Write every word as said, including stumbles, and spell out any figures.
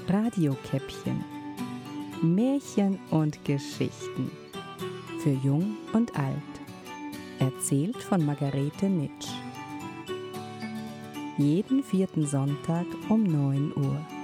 Radiokäppchen. Märchen und Geschichten. Für Jung und Alt. Erzählt von Margarete Nitsch. Jeden vierten Sonntag um neun Uhr.